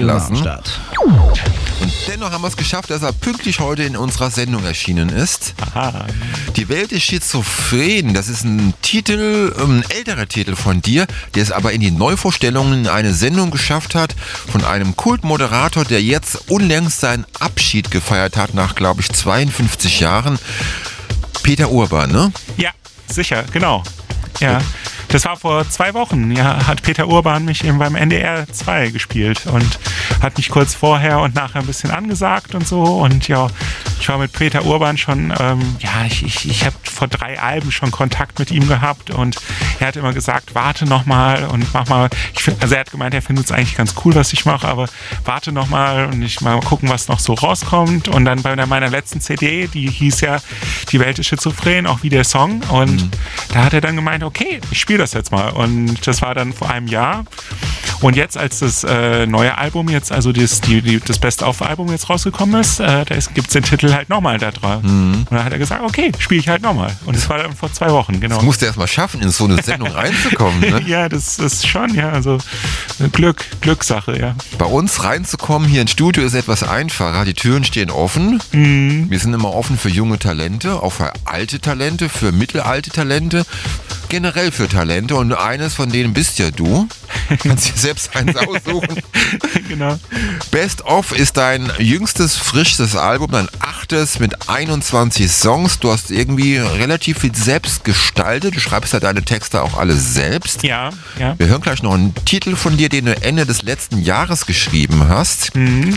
gelassen. Und dennoch haben wir es geschafft, dass er pünktlich heute in unserer Sendung erschienen ist. Aha. Die Welt ist schizophren. Das ist ein Titel, ein älterer Titel von dir, der es aber in die Neuvorstellungen in eine Sendung geschafft hat von einem Kultmoderator, der jetzt unlängst seinen Abschied gefeiert hat nach, glaube ich, 52 Jahren. Peter Urban, ne? Ja, sicher, genau. Ja. Das war vor 2 Wochen, ja, hat Peter Urban mich eben beim NDR 2 gespielt und hat mich kurz vorher und nachher ein bisschen angesagt und so. Und ja, ich war mit Peter Urban schon, ich habe vor 3 Alben schon Kontakt mit ihm gehabt und er hat immer gesagt, warte nochmal und mach mal. Er hat gemeint, er findet es eigentlich ganz cool, was ich mache, aber warte nochmal und ich mal gucken, was noch so rauskommt. Und dann bei meiner letzten CD, die hieß ja Die Welt ist schizophren, auch wie der Song. Und da hat er dann gemeint, okay, ich spiele das jetzt mal. Und das war dann vor einem Jahr. Und jetzt, als das neue Album jetzt, also das Best-of-Album jetzt rausgekommen ist, da gibt es den Titel halt nochmal da drauf. Und dann hat er gesagt, okay, spiele ich halt nochmal. Und das war dann vor 2 Wochen, genau. Das musst du erst mal schaffen, in so eine Sendung reinzukommen, ne? Ja, das ist schon, ja, also Glückssache, ja. Bei uns reinzukommen hier ins Studio ist etwas einfacher. Die Türen stehen offen. Wir sind immer offen für junge Talente, auch für alte Talente, für mittelalte Talente, generell für Talente. Und eines von denen bist ja du. Kannst dir selbst eins aussuchen. Genau. Best of ist dein jüngstes, frischstes Album, dein 8. mit 21 Songs. Du hast irgendwie relativ viel selbst gestaltet. Du schreibst ja deine Texte auch alle selbst. Ja, ja. Wir hören gleich noch einen Titel von dir, den du Ende des letzten Jahres geschrieben hast.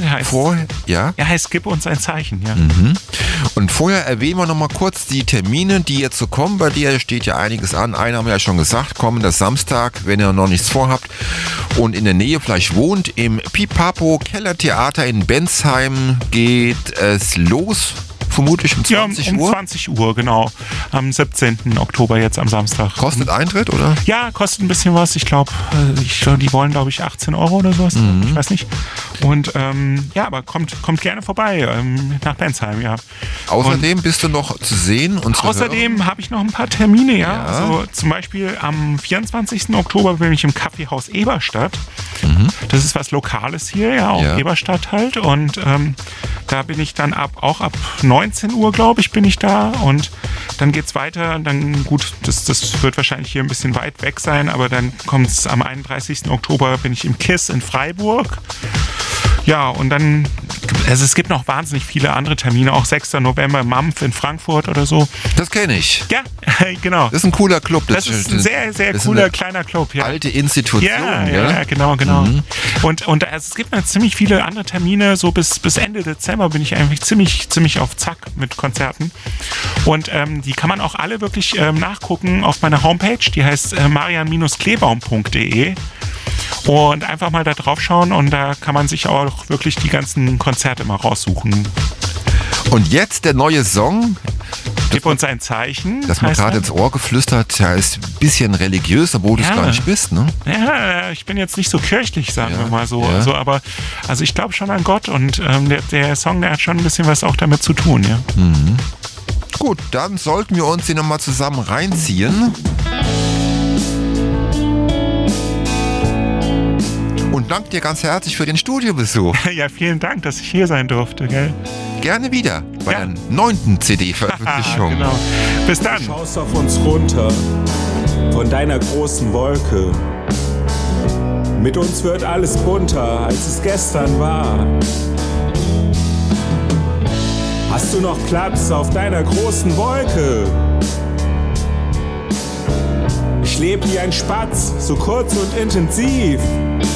Heißt Gib uns ein Zeichen, ja. Und vorher erwähnen wir noch mal kurz die Termine, die jetzt so kommen. Bei dir steht ja einiges an. Einen haben wir ja schon gesagt, kommender Samstag, wenn ihr noch nichts vorhabt und in der Nähe vielleicht wohnt, im Pipapo Kellertheater in Bensheim geht es los. Vermutlich um 20 Uhr? Um 20 Uhr, genau. Am 17. Oktober jetzt am Samstag. Kostet Eintritt, oder? Ja, kostet ein bisschen was. Ich glaube, die wollen, glaube ich, 18 € oder sowas. Ich weiß nicht. Und aber kommt gerne vorbei nach Bensheim, ja. Außerdem bist du noch zu sehen und zu Außerdem habe ich noch ein paar Termine, ja. Also zum Beispiel am 24. Oktober bin ich im Kaffeehaus Eberstadt. Das ist was Lokales hier, ja, auch Eberstadt halt. Und da bin ich dann ab 19 Uhr, glaube ich, bin ich da. Und dann geht's weiter. Dann, gut, das wird wahrscheinlich hier ein bisschen weit weg sein, aber dann kommt es am 31. Oktober, bin ich im KISS in Freiburg. Ja, und dann, also es gibt noch wahnsinnig viele andere Termine, auch 6. November Mampf in Frankfurt oder so. Das kenne ich. Ja, genau. Das ist ein cooler Club. Das ist ein sehr, sehr cooler kleiner Club. Ja. Alte Institution. Ja, genau. Und also es gibt noch ziemlich viele andere Termine, so bis Ende Dezember bin ich eigentlich ziemlich auf Zack mit Konzerten. Und die kann man auch alle wirklich nachgucken auf meiner Homepage, die heißt marian-klebaum.de. Und einfach mal da drauf schauen und da kann man sich auch wirklich die ganzen Konzerte mal raussuchen. Und jetzt der neue Song. Gib uns ein Zeichen. Das mir gerade ins Ohr geflüstert, ja, ist ein bisschen religiös, obwohl du es gar nicht bist, ne? Ja, ich bin jetzt nicht so kirchlich, sagen wir mal so. Ja. Aber ich glaube schon an Gott und der Song, der hat schon ein bisschen was auch damit zu tun, ja. Gut, dann sollten wir uns den nochmal zusammen reinziehen. Und danke dir ganz herzlich für den Studiobesuch. Ja, vielen Dank, dass ich hier sein durfte, gell? Gerne wieder bei der 9. CD-Veröffentlichung. Genau. Bis dann. Du schaust auf uns runter von deiner großen Wolke. Mit uns wird alles bunter, als es gestern war. Hast du noch Platz auf deiner großen Wolke? Ich lebe wie ein Spatz, so kurz und intensiv.